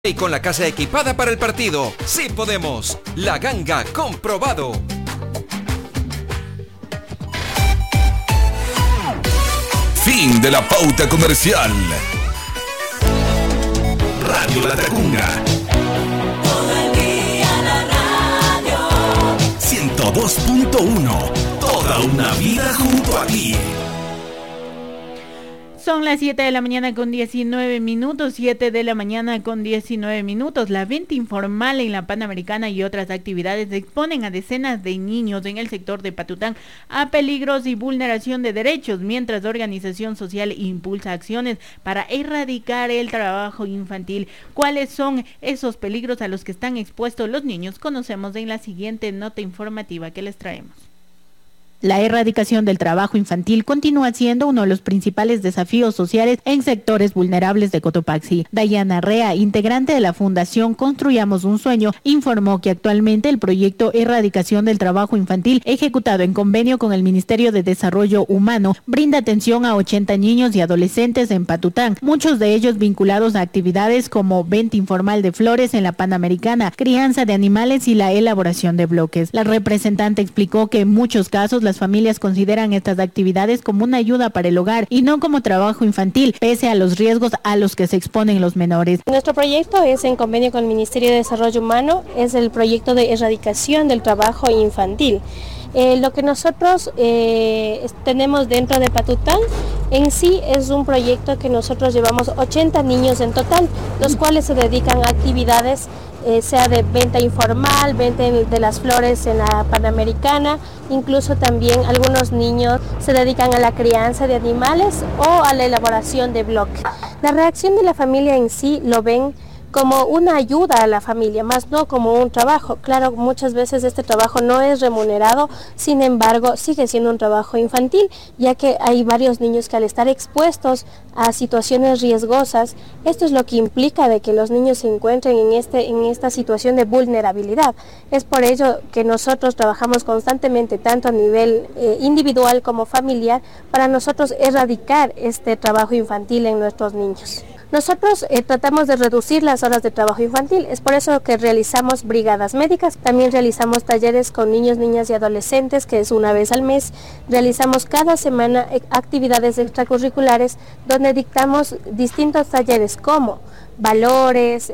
Y con la casa equipada para el partido. ¡Sí podemos! La Ganga, comprobado. Fin de la pauta comercial. Radio La Tacunga. Todo el día la radio. 102.1. Toda una vida junto a ti. Son las 7 de la mañana con 19 minutos, 7 de la mañana con 19 minutos. La venta informal en la Panamericana y otras actividades exponen a decenas de niños en el sector de Patután a peligros y vulneración de derechos, mientras la organización social impulsa acciones para erradicar el trabajo infantil. ¿Cuáles son esos peligros a los que están expuestos los niños? Conocemos en la siguiente nota informativa que les traemos. La erradicación del trabajo infantil continúa siendo uno de los principales desafíos sociales en sectores vulnerables de Cotopaxi. Dayana Rea, integrante de la Fundación Construyamos un Sueño, informó que actualmente el proyecto Erradicación del Trabajo Infantil, ejecutado en convenio con el Ministerio de Desarrollo Humano, brinda atención a 80 niños y adolescentes en Patután, muchos de ellos vinculados a actividades como venta informal de flores en la Panamericana, crianza de animales y la elaboración de bloques. La representante explicó que en muchos casos las familias consideran estas actividades como una ayuda para el hogar y no como trabajo infantil, pese a los riesgos a los que se exponen los menores. Nuestro proyecto es en convenio con el Ministerio de Desarrollo Humano, es el proyecto de erradicación del trabajo infantil. Lo que nosotros tenemos dentro de Patután en sí es un proyecto que nosotros llevamos 80 niños en total, los cuales se dedican a actividades sea de venta informal, venta de las flores en la Panamericana, incluso también algunos niños se dedican a la crianza de animales o a la elaboración de bloques. La reacción de la familia en sí lo ven como una ayuda a la familia, más no como un trabajo. Claro, muchas veces este trabajo no es remunerado, sin embargo, sigue siendo un trabajo infantil, ya que hay varios niños que al estar expuestos a situaciones riesgosas, esto es lo que implica de que los niños se encuentren en esta situación de vulnerabilidad. Es por ello que nosotros trabajamos constantemente, tanto a nivel individual como familiar, para nosotros erradicar este trabajo infantil en nuestros niños. Nosotros tratamos de reducir las horas de trabajo infantil, es por eso que realizamos brigadas médicas, también realizamos talleres con niños, niñas y adolescentes, que es una vez al mes, realizamos cada semana actividades extracurriculares donde dictamos distintos talleres como valores,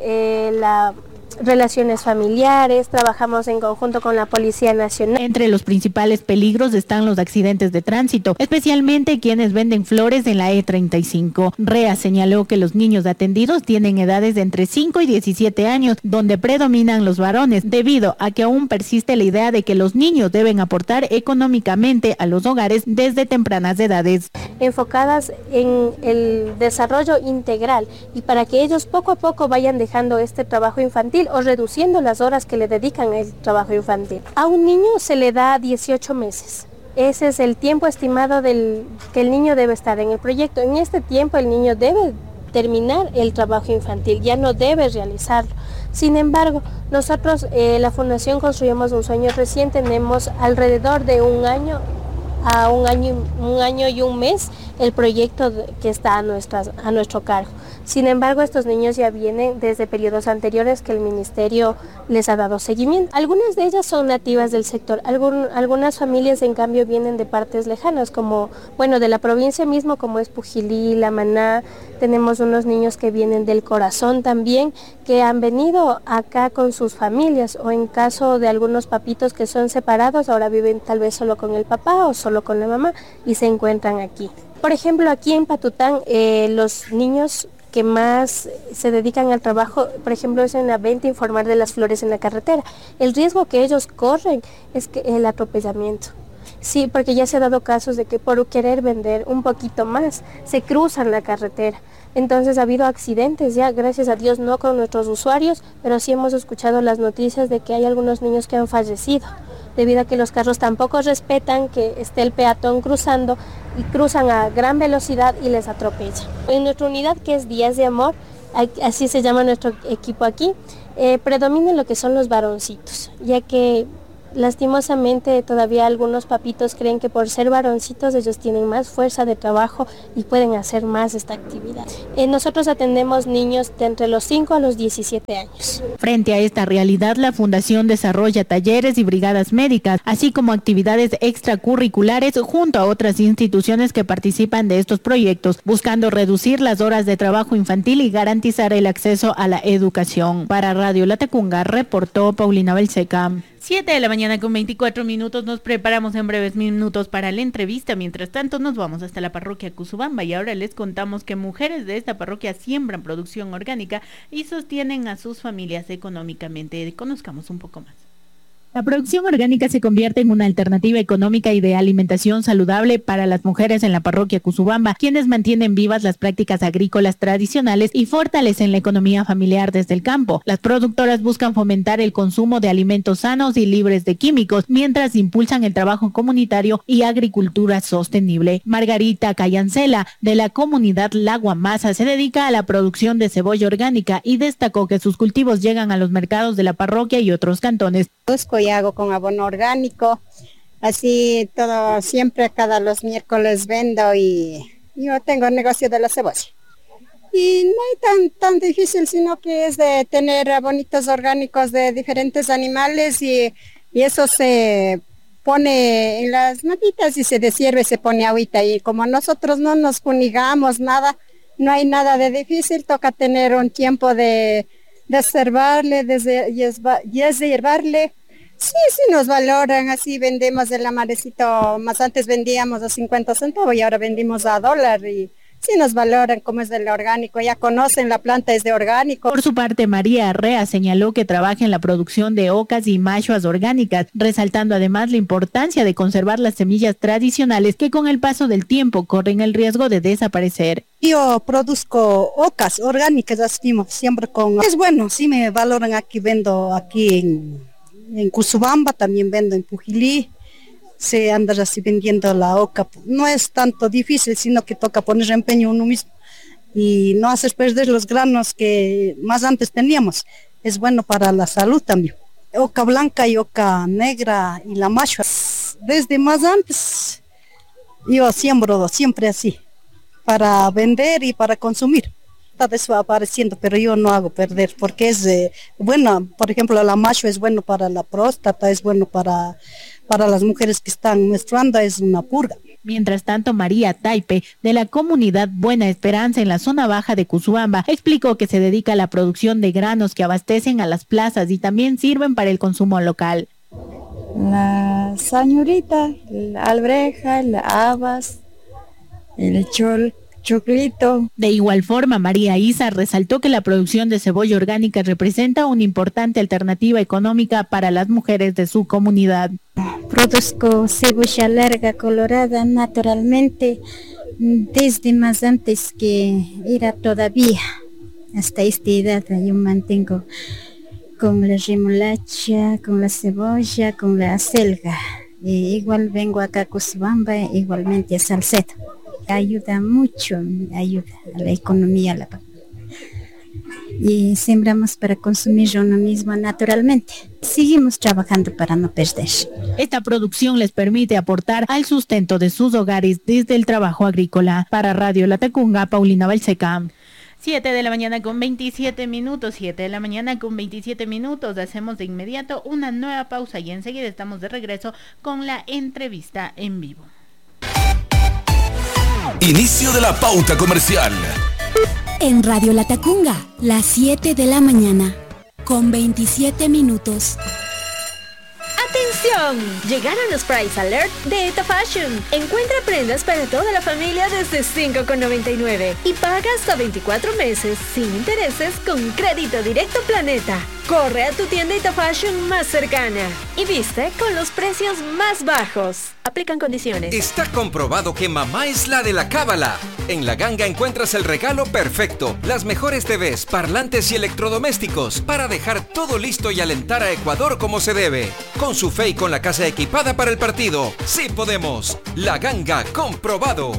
relaciones familiares, trabajamos en conjunto con la Policía Nacional. Entre los principales peligros están los accidentes de tránsito, especialmente quienes venden flores en la E35. Rea señaló que los niños atendidos tienen edades de entre 5 y 17 años, donde predominan los varones, debido a que aún persiste la idea de que los niños deben aportar económicamente a los hogares desde tempranas edades. Enfocadas en el desarrollo integral y para que ellos poco a poco vayan dejando este trabajo infantil o reduciendo las horas que le dedican al trabajo infantil. A un niño se le da 18 meses. Ese es el tiempo estimado que el niño debe estar en el proyecto. En este tiempo el niño debe terminar el trabajo infantil, ya no debe realizarlo. Sin embargo, nosotros, la Fundación Construyamos un Sueño, recién tenemos alrededor de un año y un mes el proyecto que está a nuestro cargo. Sin embargo, estos niños ya vienen desde periodos anteriores que el Ministerio les ha dado seguimiento. Algunas de ellas son nativas del sector, algunas familias en cambio vienen de partes lejanas, como, de la provincia mismo, como es Pujilí, La Maná. Tenemos unos niños que vienen del Corazón también, que han venido acá con sus familias, o en caso de algunos papitos que son separados, ahora viven tal vez solo con el papá o solo con la mamá y se encuentran aquí. Por ejemplo, aquí en Patután, los niños que más se dedican al trabajo, por ejemplo, es en la venta informal de las flores en la carretera. El riesgo que ellos corren es el atropellamiento. Sí, porque ya se ha dado casos de que por querer vender un poquito más, se cruzan la carretera. Entonces ha habido accidentes ya, gracias a Dios, no con nuestros usuarios, pero sí hemos escuchado las noticias de que hay algunos niños que han fallecido, debido a que los carros tampoco respetan que esté el peatón cruzando y cruzan a gran velocidad y les atropellan. En nuestra unidad, que es Días de Amor, así se llama nuestro equipo aquí, predomina lo que son los varoncitos, ya que Lastimosamente todavía algunos papitos creen que por ser varoncitos ellos tienen más fuerza de trabajo y pueden hacer más esta actividad. Nosotros atendemos niños de entre los 5 a los 17 años. Frente a esta realidad, la Fundación desarrolla talleres y brigadas médicas, así como actividades extracurriculares junto a otras instituciones que participan de estos proyectos, buscando reducir las horas de trabajo infantil y garantizar el acceso a la educación. Para Radio Latacunga, reportó Paulina Belseca. 7 de la mañana con 24 minutos, nos preparamos en breves minutos para la entrevista. Mientras tanto, nos vamos hasta la parroquia Cusubamba y ahora les contamos que mujeres de esta parroquia siembran producción orgánica y sostienen a sus familias económicamente. Conozcamos un poco más. La producción orgánica se convierte en una alternativa económica y de alimentación saludable para las mujeres en la parroquia Cusubamba, quienes mantienen vivas las prácticas agrícolas tradicionales y fortalecen la economía familiar desde el campo. Las productoras buscan fomentar el consumo de alimentos sanos y libres de químicos, mientras impulsan el trabajo comunitario y agricultura sostenible. Margarita Cayancela, de la comunidad La Guamasa, se dedica a la producción de cebolla orgánica y destacó que sus cultivos llegan a los mercados de la parroquia y otros cantones. Y hago con abono orgánico, así todo, siempre cada los miércoles vendo y yo tengo negocio de la cebolla. Y no hay tan difícil, sino que es de tener abonitos orgánicos de diferentes animales y eso se pone en las matitas y se deshierve, se pone agüita y como nosotros no nos funigamos nada, no hay nada de difícil, toca tener un tiempo de desherbarle, deshiervarle. Sí, nos valoran, así vendemos el amarecito, más antes vendíamos a 50 centavos y ahora vendimos a $1 y sí nos valoran como es del orgánico, ya conocen la planta es de orgánico. Por su parte, María Arrea señaló que trabaja en la producción de ocas y machuas orgánicas, resaltando además la importancia de conservar las semillas tradicionales que con el paso del tiempo corren el riesgo de desaparecer. Yo produzco ocas orgánicas, así siempre con... Es bueno, sí me valoran aquí, vendo aquí en Cusubamba, también vendo en Pujilí, se anda así vendiendo la oca. No es tanto difícil, sino que toca poner empeño uno mismo y no hacer perder los granos que más antes teníamos. Es bueno para la salud también. Oca blanca y oca negra y la machua. Desde más antes yo siembro siempre así, para vender y para consumir. Eso va apareciendo, pero yo no hago perder porque es bueno, por ejemplo la macho es bueno para la próstata, es bueno para las mujeres que están menstruando, es una purga. Mientras tanto, María Taipe, de la comunidad Buena Esperanza en la zona baja de Cusubamba, explicó que se dedica a la producción de granos que abastecen a las plazas y también sirven para el consumo local. La sañurita, la albreja, la habas, el choclito. De igual forma, María Isa resaltó que la producción de cebolla orgánica representa una importante alternativa económica para las mujeres de su comunidad. Produzco cebolla larga colorada naturalmente desde más antes que era todavía. Hasta esta edad yo mantengo con la remolacha, con la cebolla, con la acelga. Igual vengo acá a Cusubamba, igualmente a Salcedo. Ayuda mucho, ayuda a la economía. Y sembramos para consumir uno mismo naturalmente. Seguimos trabajando para no perder. Esta producción les permite aportar al sustento de sus hogares desde el trabajo agrícola. Para Radio Latacunga, Paulina Balseca. 7 de la mañana con 27 minutos, 7 de la mañana con 27 minutos. Hacemos de inmediato una nueva pausa y enseguida estamos de regreso con la entrevista en vivo. Inicio de la pauta comercial. En Radio Latacunga, las 7 de la mañana, con 27 minutos. ¡Atención! Llegaron los Price Alert de Eta Fashion. Encuentra prendas para toda la familia desde $5,99 y paga hasta 24 meses sin intereses con crédito directo Planeta. Corre a tu tienda Eta Fashion más cercana y viste con los precios más bajos. Aplican condiciones. Está comprobado que mamá es la de la cábala. En La Ganga encuentras el regalo perfecto, las mejores TVs, parlantes y electrodomésticos para dejar todo listo y alentar a Ecuador como se debe. Con su fe y con la casa equipada para el partido. ¡Sí podemos! La Ganga, comprobado.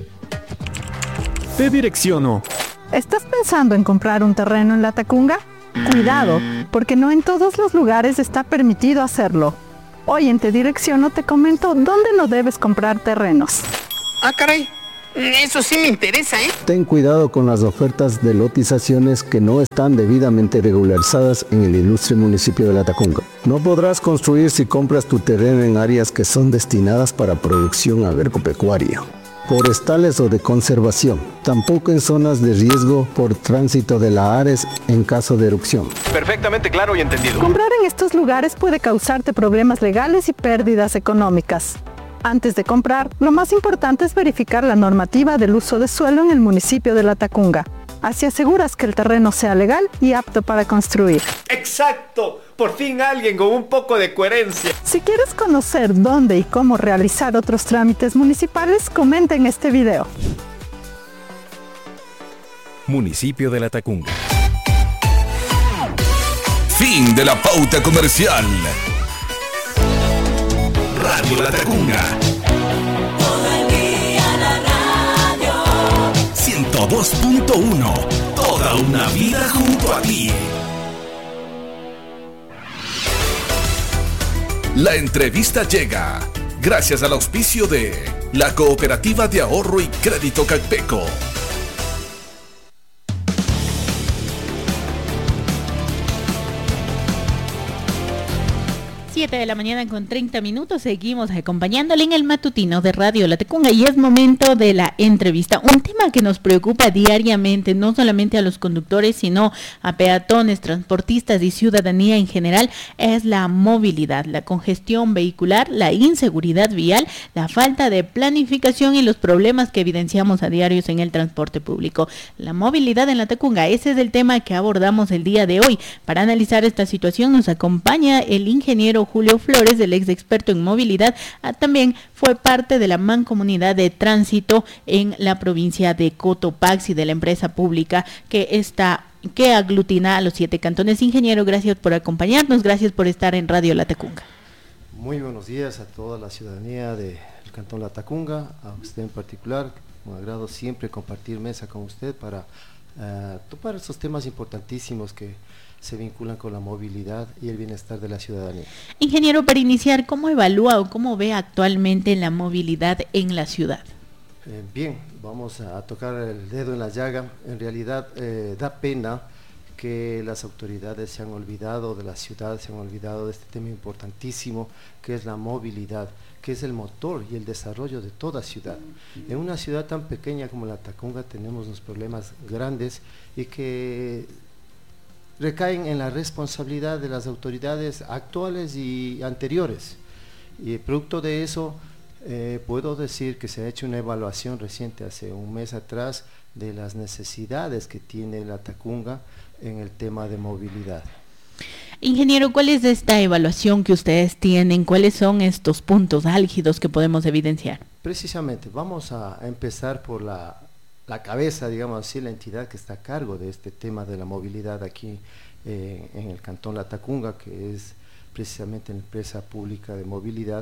Te direcciono. ¿Estás pensando en comprar un terreno en Latacunga? Cuidado, porque no en todos los lugares está permitido hacerlo. Hoy en Te Direcciono te comento dónde no debes comprar terrenos. Ah, caray. Eso sí me interesa, ¿eh? Ten cuidado con las ofertas de lotizaciones que no están debidamente regularizadas en el ilustre municipio de Latacunga. No podrás construir si compras tu terreno en áreas que son destinadas para producción agropecuaria, forestales o de conservación. Tampoco en zonas de riesgo por tránsito de la ARES en caso de erupción. Perfectamente claro y entendido. Comprar en estos lugares puede causarte problemas legales y pérdidas económicas. Antes de comprar, lo más importante es verificar la normativa del uso de suelo en el municipio de Latacunga. Así aseguras que el terreno sea legal y apto para construir. ¡Exacto! Por fin alguien con un poco de coherencia. Si quieres conocer dónde y cómo realizar otros trámites municipales, comenta en este video. Municipio de Latacunga. Fin de la pauta comercial. Radio Latacunga. Todo el día la radio. 102.1. Toda una vida junto a ti. La entrevista llega gracias al auspicio de la Cooperativa de Ahorro y Crédito Calpeco. 7 de la mañana con 30 minutos, seguimos acompañándole en el matutino de Radio Latacunga y es momento de la entrevista. Un tema que nos preocupa diariamente, no solamente a los conductores, sino a peatones, transportistas y ciudadanía en general, es la movilidad, la congestión vehicular, la inseguridad vial, la falta de planificación y los problemas que evidenciamos a diarios en el transporte público. La movilidad en Latacunga, ese es el tema que abordamos el día de hoy. Para analizar esta situación nos acompaña el ingeniero Julio Flores, el ex experto en movilidad, también fue parte de la mancomunidad de tránsito en la provincia de Cotopaxi, de la empresa pública que aglutina a los 7 cantones. Ingeniero, gracias por acompañarnos, gracias por estar en Radio Latacunga. Muy buenos días a toda la ciudadanía del cantón Latacunga, a usted en particular, con agrado siempre compartir mesa con usted para topar estos temas importantísimos que se vinculan con la movilidad y el bienestar de la ciudadanía. Ingeniero, para iniciar, ¿cómo evalúa o cómo ve actualmente la movilidad en la ciudad? Bien, vamos a tocar el dedo en la llaga. En realidad da pena que las autoridades se han olvidado de la ciudad, se han olvidado de este tema importantísimo que es la movilidad, que es el motor y el desarrollo de toda ciudad. En una ciudad tan pequeña como Latacunga tenemos unos problemas grandes y que recaen en la responsabilidad de las autoridades actuales y anteriores. Y producto de eso, puedo decir que se ha hecho una evaluación reciente, hace un mes atrás, de las necesidades que tiene Latacunga en el tema de movilidad. Ingeniero, ¿cuál es esta evaluación que ustedes tienen? ¿Cuáles son estos puntos álgidos que podemos evidenciar? Precisamente, vamos a empezar por la cabeza, digamos así, la entidad que está a cargo de este tema de la movilidad aquí en el cantón Latacunga, que es precisamente la empresa pública de movilidad,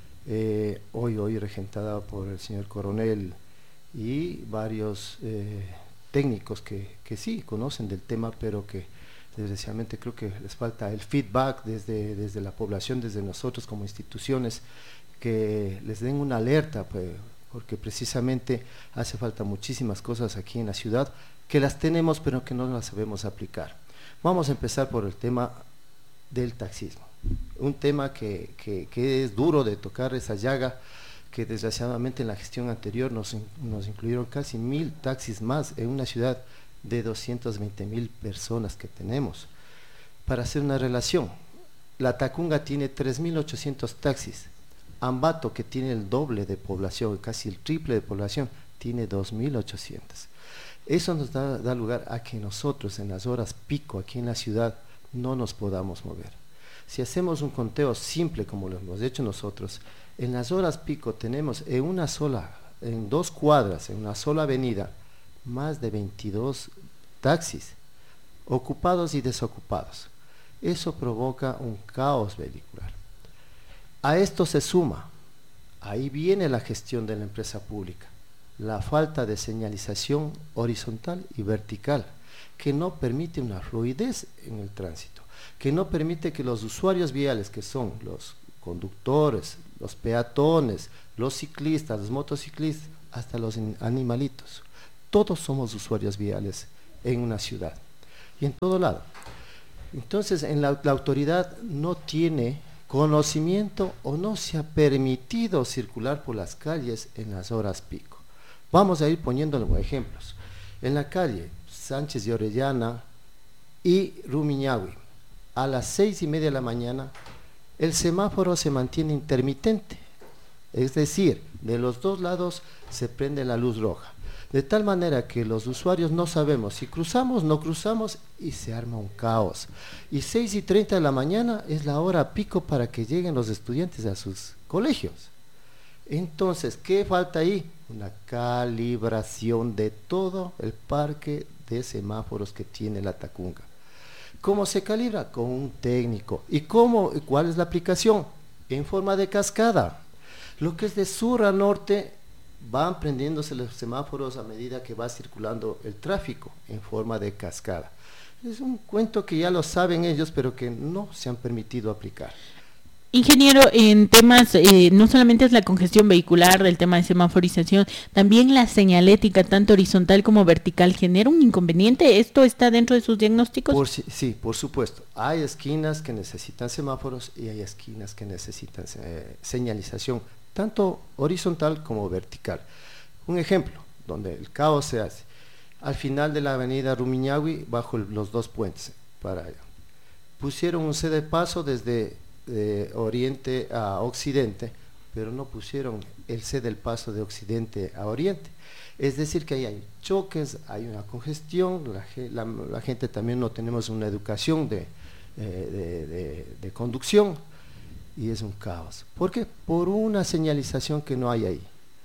hoy regentada por el señor coronel y varios técnicos que sí conocen del tema, pero que desgraciadamente creo que les falta el feedback desde la población, desde nosotros como instituciones, que les den una alerta, pues, porque precisamente hace falta muchísimas cosas aquí en la ciudad que las tenemos pero que no las sabemos aplicar. Vamos a empezar por el tema del taxismo, un tema que es duro de tocar, esa llaga que desgraciadamente en la gestión anterior nos incluyeron casi 1000 taxis más en una ciudad de 220,000 personas que tenemos. Para hacer una relación, Latacunga tiene 3.800 taxis, Ambato, que tiene el doble de población, casi el triple de población, tiene 2.800. Eso nos da lugar a que nosotros en las horas pico aquí en la ciudad no nos podamos mover. Si hacemos un conteo simple como lo hemos hecho nosotros, en las horas pico tenemos en 2 cuadras, en una sola avenida, más de 22 taxis, ocupados y desocupados. Eso provoca un caos vehicular. A esto se suma, ahí viene la gestión de la empresa pública, la falta de señalización horizontal y vertical, que no permite una fluidez en el tránsito, que no permite que los usuarios viales, que son los conductores, los peatones, los ciclistas, los motociclistas, hasta los animalitos, todos somos usuarios viales en una ciudad y en todo lado. Entonces, la autoridad no tiene conocimiento o no se ha permitido circular por las calles en las horas pico. Vamos a ir poniendo algunos ejemplos. En la calle Sánchez de Orellana y Rumiñahui, a las 6:30 de la mañana, el semáforo se mantiene intermitente, es decir, de los dos lados se prende la luz roja, de tal manera que los usuarios no sabemos si cruzamos, no cruzamos, y se arma un caos. Y 6:30 de la mañana es la hora pico para que lleguen los estudiantes a sus colegios. Entonces, ¿qué falta ahí? Una calibración de todo el parque de semáforos que tiene la Tacunga. ¿Cómo se calibra? Con un técnico. ¿Y cuál es la aplicación? En forma de cascada. Lo que es de sur a norte, van prendiéndose los semáforos a medida que va circulando el tráfico en forma de cascada. Es un cuento que ya lo saben ellos, pero que no se han permitido aplicar. Ingeniero, en temas, no solamente es la congestión vehicular, el tema de semaforización, también la señalética, tanto horizontal como vertical, ¿genera un inconveniente? ¿Esto está dentro de sus diagnósticos? Sí, por supuesto. Hay esquinas que necesitan semáforos y hay esquinas que necesitan señalización, tanto horizontal como vertical. Un ejemplo, donde el caos se hace, al final de la avenida Rumiñahui, bajo los dos puentes, pusieron un C de paso desde de oriente a occidente, pero no pusieron el C del paso de occidente a oriente. Es decir, que ahí hay choques, hay una congestión, la gente también no tenemos una educación de conducción y es un caos. ¿Por qué? Por una señalización que no hay ahí.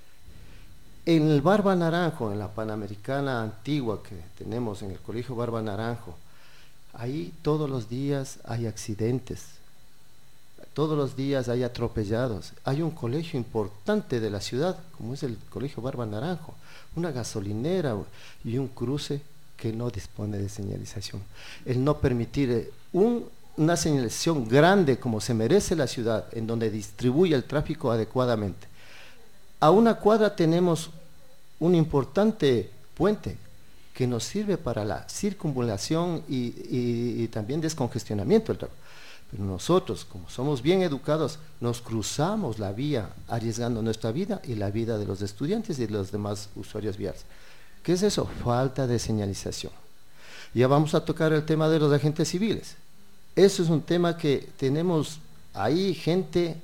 En el Barba Naranjo, en la Panamericana antigua que tenemos en el Colegio Barba Naranjo, ahí todos los días hay accidentes. Todos los días hay atropellados. Hay un colegio importante de la ciudad, como es el Colegio Barba Naranjo, una gasolinera y un cruce que no dispone de señalización. El no permitir una señalización grande como se merece la ciudad, en donde distribuye el tráfico adecuadamente. A una cuadra tenemos un importante puente que nos sirve para la circunvalación y también descongestionamiento del tráfico. Pero nosotros, como somos bien educados, nos cruzamos la vía arriesgando nuestra vida y la vida de los estudiantes y de los demás usuarios viales. ¿Qué es eso? Falta de señalización. Ya vamos a tocar el tema de los agentes civiles. Eso es un tema que tenemos ahí gente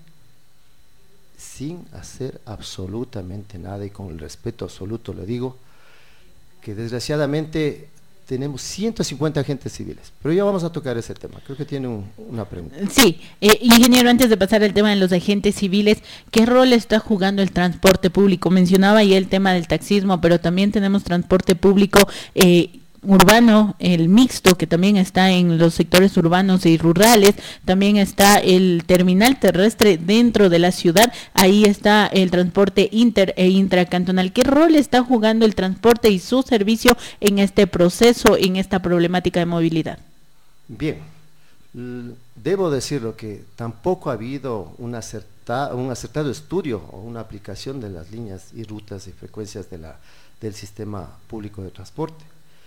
sin hacer absolutamente nada, y con el respeto absoluto le digo, que desgraciadamente tenemos 150 agentes civiles, pero ya vamos a tocar ese tema. Creo que tiene una pregunta. Sí, ingeniero, antes de pasar al tema de los agentes civiles, ¿qué rol está jugando el transporte público? Mencionaba ya el tema del taxismo, pero también tenemos transporte público urbano, el mixto, que también está en los sectores urbanos y rurales. También está el terminal terrestre dentro de la ciudad. Ahí está el transporte inter e intracantonal. ¿Qué rol está jugando el transporte y su servicio en este proceso, en esta problemática de movilidad? Bien, debo decirlo que tampoco ha habido un acertado estudio o una aplicación de las líneas y rutas y frecuencias del sistema público de transporte.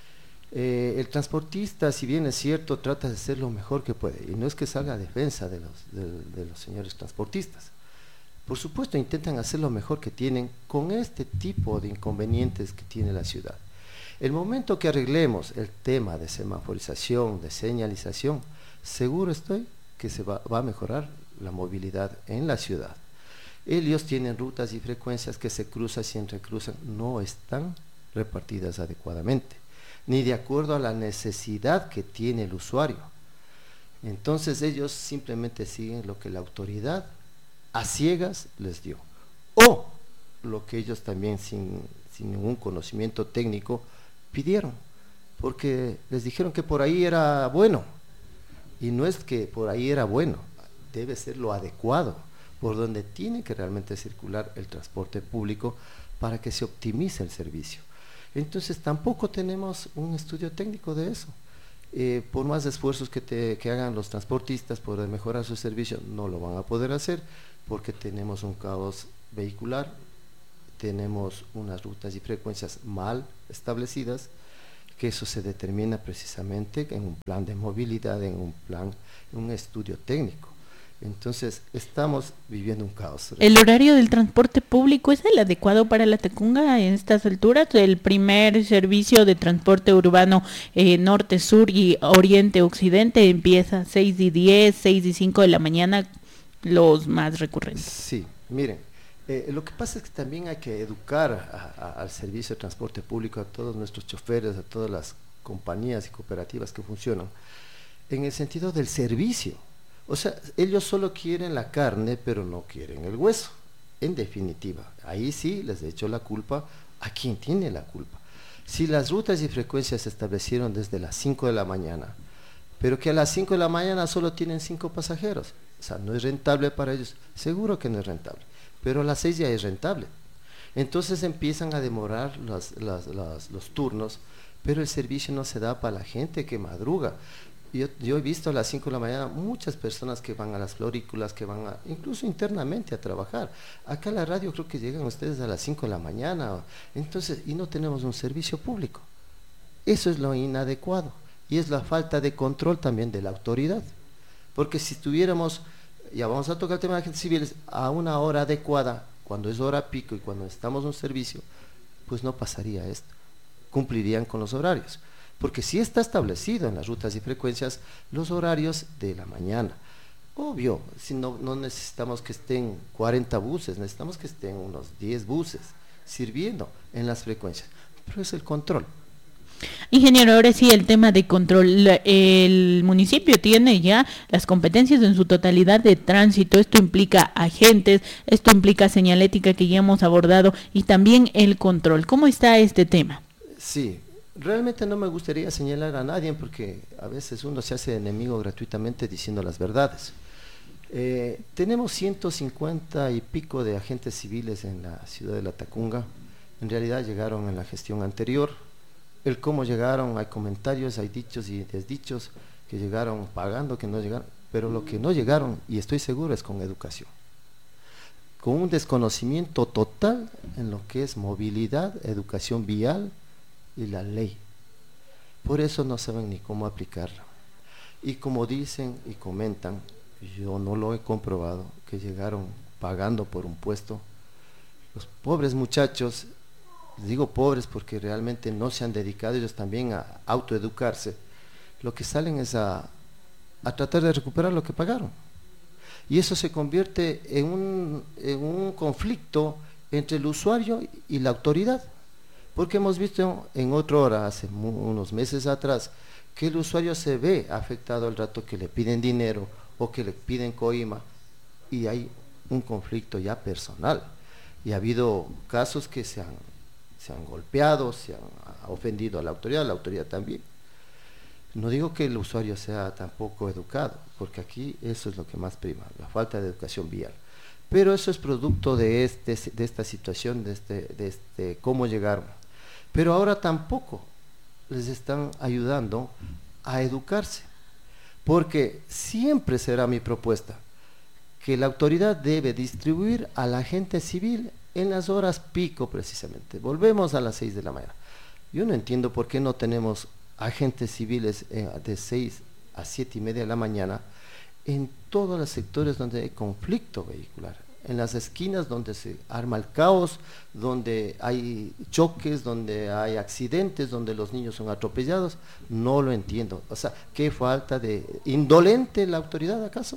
El transportista, si bien es cierto, trata de hacer lo mejor que puede, y no es que salga a defensa de los señores transportistas. Por supuesto, intentan hacer lo mejor que tienen con este tipo de inconvenientes que tiene la ciudad. El momento que arreglemos el tema de semaforización, de señalización, seguro estoy que se va a mejorar la movilidad en la ciudad. Ellos tienen rutas y frecuencias que se cruzan y entrecruzan, no están repartidas adecuadamente, ni de acuerdo a la necesidad que tiene el usuario. Entonces ellos simplemente siguen lo que la autoridad a ciegas les dio, o lo que ellos también sin ningún conocimiento técnico pidieron, porque les dijeron que por ahí era bueno, y no es que por ahí era bueno, debe ser lo adecuado, por donde tiene que realmente circular el transporte público para que se optimice el servicio. Entonces tampoco tenemos un estudio técnico de eso. Por más esfuerzos que hagan los transportistas por mejorar su servicio, no lo van a poder hacer porque tenemos un caos vehicular, tenemos unas rutas y frecuencias mal establecidas, que eso se determina precisamente en un plan de movilidad, en un estudio técnico. Entonces estamos viviendo un caos. ¿El horario del transporte público es el adecuado para la Tacunga en estas alturas? El primer servicio de transporte urbano norte, sur y oriente-occidente empieza a 6:10, 6:05 de la mañana, los más recurrentes. Sí, miren, lo que pasa es que también hay que educar al servicio de transporte público, a todos nuestros choferes, a todas las compañías y cooperativas que funcionan, en el sentido del servicio. O sea, ellos solo quieren la carne, pero no quieren el hueso. En definitiva, ahí sí les echo la culpa a quien tiene la culpa. Si las rutas y frecuencias se establecieron desde las 5 de la mañana, pero que a las 5 de la mañana solo tienen 5 pasajeros, o sea, no es rentable para ellos, seguro que no es rentable, pero a las 6 ya es rentable. Entonces empiezan a demorar los turnos, pero el servicio no se da para la gente que madruga. Yo he visto a las 5 de la mañana muchas personas que van a las florículas, que van incluso internamente a trabajar. Acá a la radio creo que llegan ustedes a las 5 de la mañana, entonces, y no tenemos un servicio público. Eso es lo inadecuado, y es la falta de control también de la autoridad. Porque si tuviéramos, ya vamos a tocar el tema de agentes civiles, a una hora adecuada, cuando es hora pico y cuando estamos en un servicio, pues no pasaría esto, cumplirían con los horarios. Porque sí está establecido en las rutas y frecuencias los horarios de la mañana. Obvio, si no necesitamos que estén 40 buses, necesitamos que estén unos 10 buses sirviendo en las frecuencias, pero es el control. Ingeniero, ahora sí el tema de control. El municipio tiene ya las competencias en su totalidad de tránsito. Esto implica agentes, esto implica señalética que ya hemos abordado y también el control. ¿Cómo está este tema? Sí. Realmente no me gustaría señalar a nadie porque a veces uno se hace enemigo gratuitamente diciendo las verdades. Tenemos 150 y pico de agentes civiles en la ciudad de La Tacunga. En realidad llegaron en la gestión anterior. El cómo llegaron, hay comentarios, hay dichos y desdichos, que llegaron pagando, que no llegaron. Pero lo que no llegaron, y estoy seguro, es con educación. Con un desconocimiento total en lo que es movilidad, educación vial, y la ley. Por eso no saben ni cómo aplicarla. Y como dicen y comentan, yo no lo he comprobado, que llegaron pagando por un puesto. Los pobres muchachos, digo pobres porque realmente no se han dedicado ellos también a autoeducarse, lo que salen es a tratar de recuperar lo que pagaron. Y eso se convierte en un conflicto entre el usuario y la autoridad. Porque hemos visto en otra hora, hace unos meses atrás, que el usuario se ve afectado al rato que le piden dinero o que le piden coima y hay un conflicto ya personal. Y ha habido casos que se han golpeado, se han ofendido a la autoridad también. No digo que el usuario sea tampoco educado, porque aquí eso es lo que más prima, la falta de educación vial. Pero eso es producto de esta situación, de cómo llegaron. Pero ahora tampoco les están ayudando a educarse, porque siempre será mi propuesta que la autoridad debe distribuir a la gente civil en las horas pico precisamente. Volvemos a las 6 de la mañana. Yo no entiendo por qué no tenemos agentes civiles de 6 a 7 y media de la mañana en todos los sectores donde hay conflicto vehicular, en las esquinas donde se arma el caos, donde hay choques, donde hay accidentes, donde los niños son atropellados. No lo entiendo. O sea, ¿qué falta de indolente la autoridad acaso?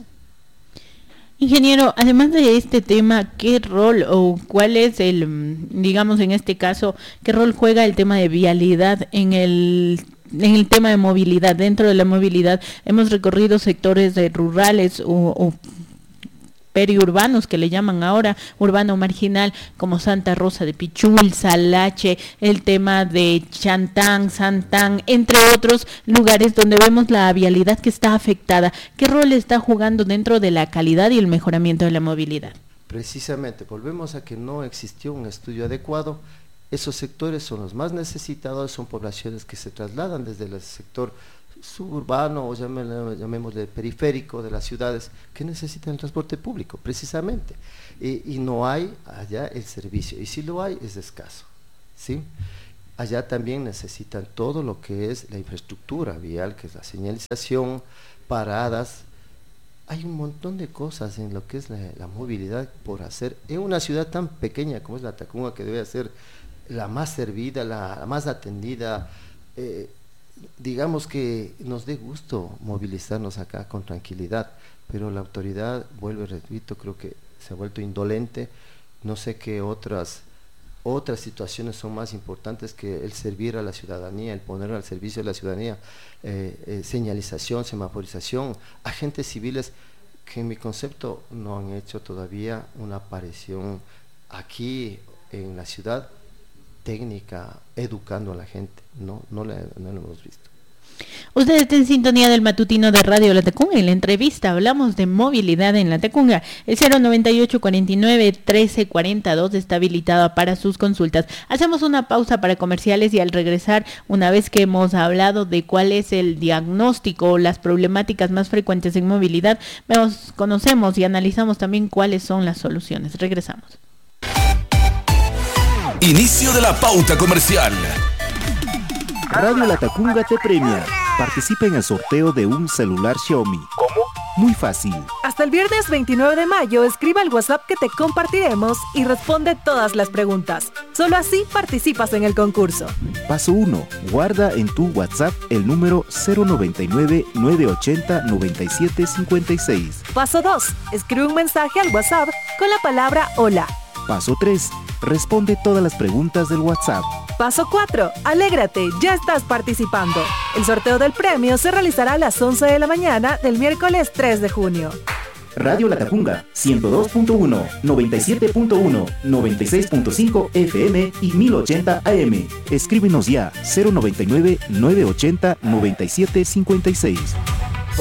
Ingeniero, además de este tema, ¿qué rol o cuál es digamos en este caso, qué rol juega el tema de vialidad en el tema de movilidad? Dentro de la movilidad hemos recorrido sectores rurales o periurbanos que le llaman ahora, urbano marginal, como Santa Rosa de Pichul, Salache, el tema de Chantán, Santán, entre otros lugares donde vemos la vialidad que está afectada. ¿Qué rol está jugando dentro de la calidad y el mejoramiento de la movilidad? Precisamente, volvemos a que no existió un estudio adecuado Esos sectores son los más necesitados, son poblaciones que se trasladan desde el sector suburbano o llamémosle periférico de las ciudades, que necesitan el transporte público precisamente, y no hay allá el servicio, y si lo hay es escaso, ¿sí? Allá también necesitan todo lo que es la infraestructura vial, que es la señalización, paradas. Hay un montón de cosas en lo que es la movilidad por hacer en una ciudad tan pequeña como es la Tacunga, que debe ser la más servida, la más atendida. Digamos que nos dé gusto movilizarnos acá con tranquilidad, pero la autoridad, vuelvo y repito, creo que se ha vuelto indolente. No sé qué otras situaciones son más importantes que el servir a la ciudadanía, el poner al servicio de la ciudadanía, señalización, semaforización, agentes civiles que en mi concepto no han hecho todavía una aparición aquí en la ciudad técnica, educando a la gente, no lo hemos visto. Usted está en sintonía del matutino de Radio La Tacunga. En la entrevista hablamos de movilidad en La Tacunga. El 098-49-1342 está habilitado para sus consultas. Hacemos una pausa para comerciales y al regresar, una vez que hemos hablado de cuál es el diagnóstico o las problemáticas más frecuentes en movilidad, conocemos y analizamos también cuáles son las soluciones. Regresamos. Inicio de la pauta comercial. Radio La Tacunga te premia. Participa en el sorteo de un celular Xiaomi. ¿Cómo? Muy fácil. Hasta el viernes 29 de mayo, escriba al WhatsApp que te compartiremos y responde todas las preguntas. Solo así participas en el concurso. Paso 1. Guarda en tu WhatsApp el número 099-980-9756. Paso 2. Escribe un mensaje al WhatsApp con la palabra hola. Paso 3. Responde todas las preguntas del WhatsApp. Paso 4. Alégrate, ya estás participando. El sorteo del premio se realizará a las 11 de la mañana del miércoles 3 de junio. Radio La Tacunga, 102.1, 97.1, 96.5 FM y 1080 AM. Escríbenos ya, 099-980-9756.